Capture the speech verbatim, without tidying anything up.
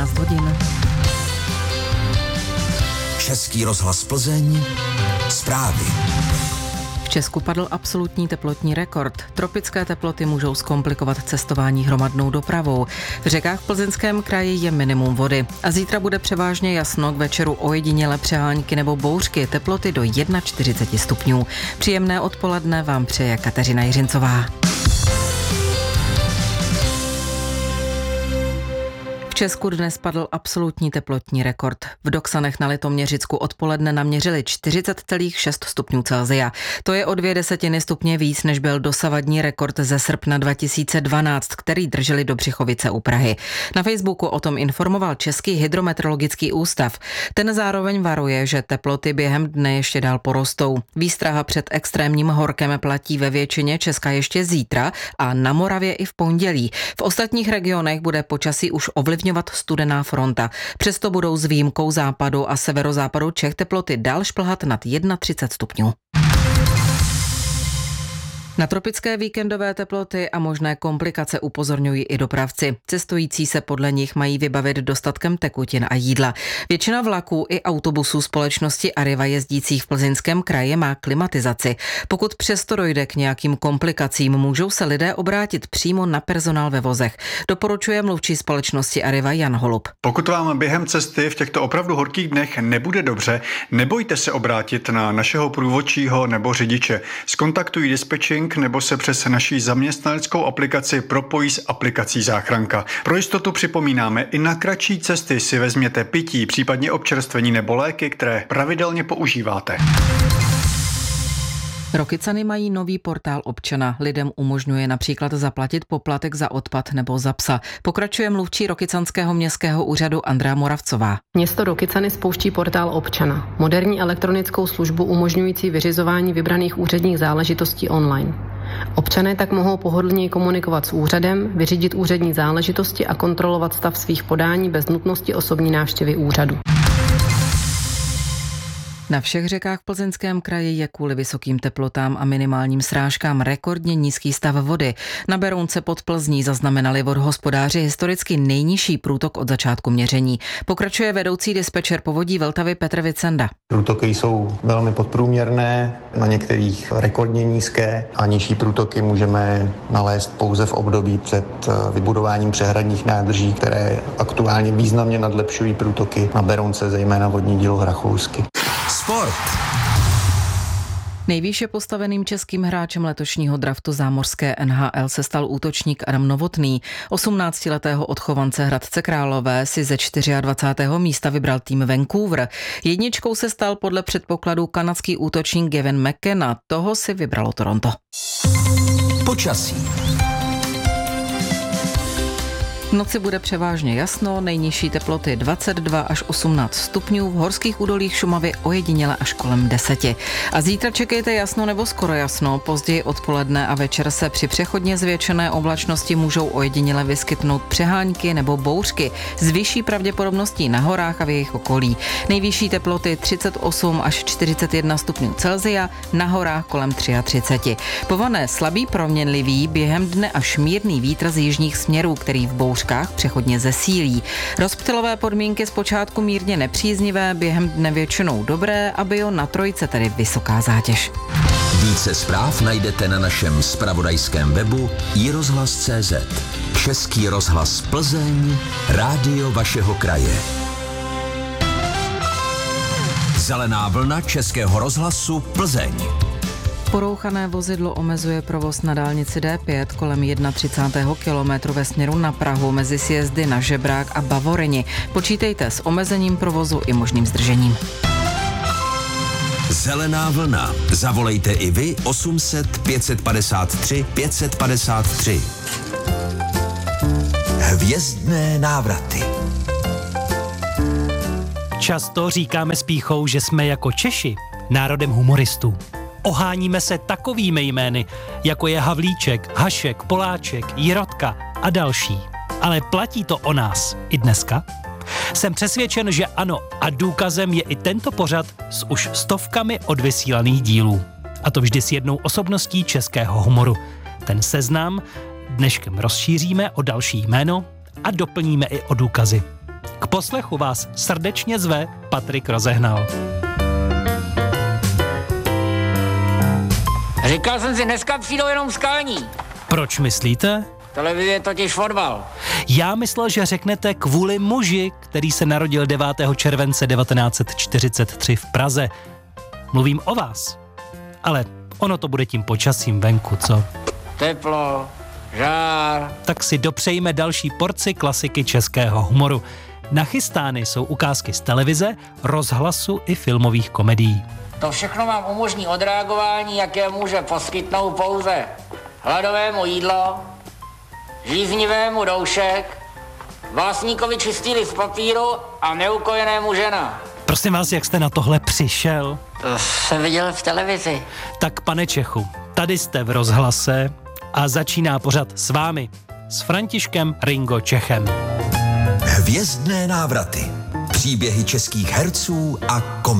jedenáct hodin. Český rozhlas Plzeň, zprávy. V Česku padl absolutní teplotní rekord. Tropické teploty můžou zkomplikovat cestování hromadnou dopravou. V řekách v Plzeňském kraji je minimum vody. A zítra bude převážně jasno, k večeru ojedinělé přehánky nebo bouřky, teploty do čtyřicet jedna stupňů. Příjemné odpoledne vám přeje Kateřina Jiřincová. V Česku dnes padl absolutní teplotní rekord. V Doksanech na Litoměřicku odpoledne naměřili čtyřicet celá šest stupňů Celsia. To je o dvě desetiny stupně víc, než byl dosavadní rekord ze srpna dva tisíce dvanáct, který drželi Dobřichovice u Prahy. Na Facebooku o tom informoval Český hydrometeorologický ústav. Ten zároveň varuje, že teploty během dne ještě dál porostou. Výstraha před extrémním horkem platí ve většině Česka ještě zítra a na Moravě i v pondělí. V ostatních regionech bude počasí už ovlivňovat studená fronta. Přesto budou s výjimkou západu a severozápadu Čech teploty dál šplhat nad třicet jedna stupňů. Na tropické víkendové teploty a možné komplikace upozorňují i dopravci. Cestující se podle nich mají vybavit dostatkem tekutin a jídla. Většina vlaků i autobusů společnosti Arriva jezdících v Plzeňském kraji má klimatizaci. Pokud přesto dojde k nějakým komplikacím, můžou se lidé obrátit přímo na personál ve vozech. Doporučuje mluvčí společnosti Arriva Jan Holub. Pokud vám během cesty v těchto opravdu horkých dnech nebude dobře, nebojte se obrátit na našeho průvodčího nebo řidiče. Zkontaktují dispečing nebo se přes naší zaměstnaneckou aplikaci propojí s aplikací Záchranka. Pro jistotu připomínáme, i na kratší cesty si vezměte pití, případně občerstvení nebo léky, které pravidelně používáte. Rokycany mají nový portál občana. Lidem umožňuje například zaplatit poplatek za odpad nebo za psa. Pokračuje mluvčí Rokycanského městského úřadu Andrea Moravcová. Město Rokycany spouští portál občana, moderní elektronickou službu umožňující vyřizování vybraných úředních záležitostí online. Občané tak mohou pohodlněji komunikovat s úřadem, vyřídit úřední záležitosti a kontrolovat stav svých podání bez nutnosti osobní návštěvy úřadu. Na všech řekách v Plzeňském kraji je kvůli vysokým teplotám a minimálním srážkám rekordně nízký stav vody. Na Berounce pod Plzní zaznamenali vodohospodáři historicky nejnižší průtok od začátku měření. Pokračuje vedoucí dispečer povodí Vltavy Petr Vicenda. Průtoky jsou velmi podprůměrné, na některých rekordně nízké a nižší průtoky můžeme nalézt pouze v období před vybudováním přehradních nádrží, které aktuálně významně nadlepšují průtoky na Berounce, zejména vodní dílo Hrachousky. Sport. Nejvýše postaveným českým hráčem letošního draftu zámořské N H L se stal útočník Adam Novotný. osmnáctiletého odchovance Hradce Králové si ze dvacátého čtvrtého místa vybral tým Vancouver. Jedničkou se stal podle předpokladů kanadský útočník Gavin McKenna. Toho si vybralo Toronto. Počasí. V noci bude převážně jasno, nejnižší teploty dvacet dva až osmnáct stupňů, v horských údolích Šumavy ojediněle až kolem deseti. A zítra čekejte jasno nebo skoro jasno, později odpoledne a večer se při přechodně zvětšené oblačnosti můžou ojediněle vyskytnout přehánky nebo bouřky s vyšší pravděpodobností na horách a v jejich okolí. Nejvyšší teploty třicet osm až čtyřicet jedna stupňů Celsia, na horách kolem třicet tři. Po vlně slabý proměnlivý, během dne až mírný vítr z jižních směrů, který v bouř přechodně zesílí. Rozptylové podmínky zpočátku mírně nepříznivé, během dne většinou dobré a bio na trojce tedy vysoká zátěž. Více zpráv najdete na našem zpravodajském webu i rozhlas tečka cé zet. Český rozhlas Plzeň, rádio vašeho kraje. Zelená vlna Českého rozhlasu Plzeň. Porouchané vozidlo omezuje provoz na dálnici D pět kolem třicátého prvního kilometru ve směru na Prahu mezi sjezdy na Žebrák a Bavorini. Počítejte s omezením provozu i možným zdržením. Zelená vlna. Zavolejte i vy osm set pět set padesát tři pět set padesát tři. Hvězdné návraty. Často říkáme s pýchou, že jsme jako Češi národem humoristů. Oháníme se takovými jmény, jako je Havlíček, Hašek, Poláček, Jirotka a další. Ale platí to o nás i dneska? Jsem přesvědčen, že ano, a důkazem je i tento pořad s už stovkami odvysílaných dílů. A to vždy s jednou osobností českého humoru. Ten seznam dneškem rozšíříme o další jméno a doplníme i o důkazy. K poslechu vás srdečně zve Patrik Rozehnal. Říkal jsem si, dneska přijdou jenom skalní. Proč myslíte? Televize je totiž fotbal. Já myslel, že řeknete kvůli muži, který se narodil devátého července devatenáct set čtyřicet tři v Praze. Mluvím o vás. Ale ono to bude tím počasím venku, co? Teplo, žár. Tak si dopřejme další porci klasiky českého humoru. Nachystány jsou ukázky z televize, rozhlasu i filmových komedií. To všechno vám umožní odreagování, jaké může poskytnout pouze hladovému jídlo, žíznivému doušek, vlastníkovi čistý list papíru a neukojenému žena. Prosím vás, jak jste na tohle přišel? To jsem viděl v televizi. Tak pane Čechu, tady jste v rozhlase a začíná pořad s vámi, s Františkem Ringo Čechem. Hvězdné návraty. Příběhy českých herců a komiků.